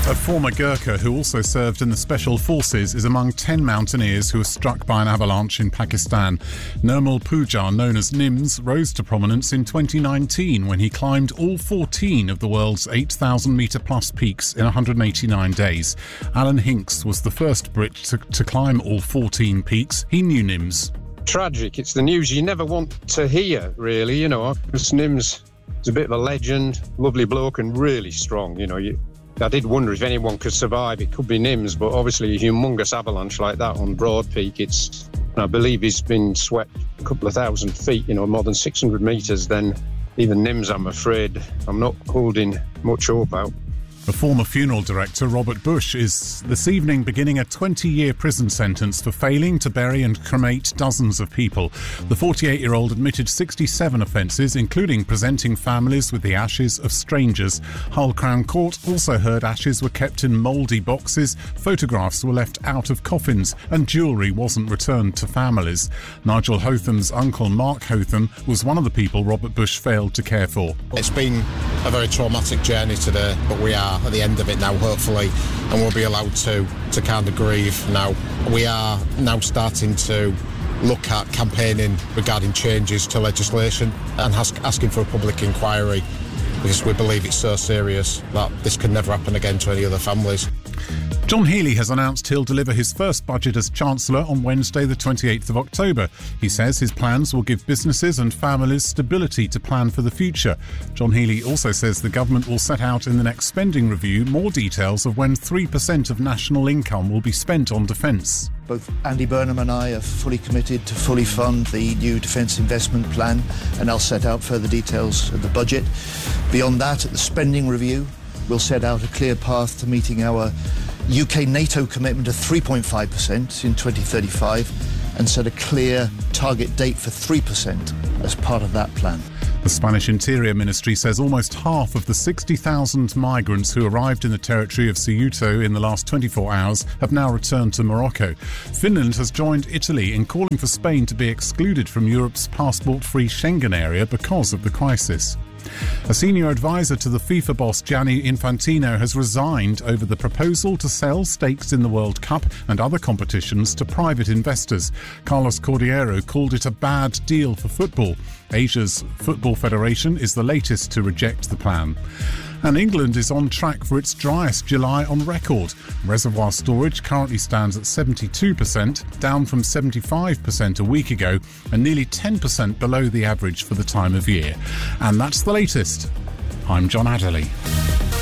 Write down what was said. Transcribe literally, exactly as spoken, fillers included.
A former Gurkha who also served in the Special Forces is among ten mountaineers who were struck by an avalanche in Pakistan. Nirmal Poojar, known as Nims, rose to prominence in twenty nineteen when he climbed all fourteen of the world's eight thousand metre plus peaks in one hundred eighty-nine days. Alan Hinks was the first Brit to, to climb all fourteen peaks. He knew Nims. Tragic. It's the news you never want to hear, really, you know, because Nims is a bit of a legend, lovely bloke and really strong, you know. You, I did wonder if anyone could survive. It could be Nims, but obviously a humongous avalanche like that on Broad Peak, it's, I believe he's been swept a couple of thousand feet, you know, more than six hundred metres, then even Nims, I'm afraid, I'm not holding much hope out. The former funeral director, Robert Bush, is this evening beginning a twenty-year prison sentence for failing to bury and cremate dozens of people. The forty-eight-year-old admitted sixty-seven offences, including presenting families with the ashes of strangers. Hull Crown Court also heard ashes were kept in mouldy boxes, photographs were left out of coffins, and jewellery wasn't returned to families. Nigel Hotham's uncle, Mark Hotham, was one of the people Robert Bush failed to care for. It's been a very traumatic journey today, but we are at the end of it now, hopefully, and we'll be allowed to to kind of grieve now. We are now starting to look at campaigning regarding changes to legislation and ask, asking for a public inquiry, because we believe it's so serious that this can never happen again to any other families. John Healey has announced he'll deliver his first budget as Chancellor on Wednesday the twenty-eighth of October. He says his plans will give businesses and families stability to plan for the future. John Healey also says the government will set out in the next spending review more details of when three percent of national income will be spent on defence. Both Andy Burnham and I are fully committed to fully fund the new Defence Investment Plan, and I'll set out further details of the budget. Beyond that, at the spending review, we'll set out a clear path to meeting our U K NATO commitment of three point five percent in twenty thirty-five and set a clear target date for three percent as part of that plan. The Spanish Interior Ministry says almost half of the sixty thousand migrants who arrived in the territory of Ceuta in the last twenty-four hours have now returned to Morocco. Finland has joined Italy in calling for Spain to be excluded from Europe's passport-free Schengen area because of the crisis. A senior advisor to the FIFA boss Gianni Infantino has resigned over the proposal to sell stakes in the World Cup and other competitions to private investors. Carlos Cordeiro called it a bad deal for football. Asia's Football Federation is the latest to reject the plan. And England is on track for its driest July on record. Reservoir storage currently stands at seventy-two percent, down from seventy-five percent a week ago, and nearly ten percent below the average for the time of year. And that's the latest. I'm John Adderley.